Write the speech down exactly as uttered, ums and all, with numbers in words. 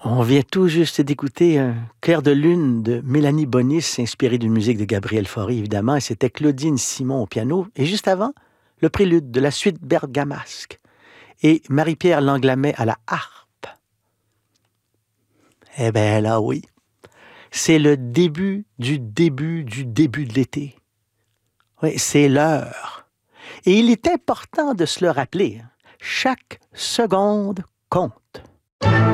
On vient tout juste d'écouter un clair de lune de Mélanie Bonis, inspiré d'une musique de Gabriel Fauré, évidemment, et c'était Claudine Simon au piano. Et juste avant, le prélude de la suite bergamasque et Marie-Pierre Langlamet à la harpe. Eh bien là, oui, c'est le début du début du début de l'été. Oui, c'est l'heure. Et il est important de se le rappeler. Chaque seconde compte.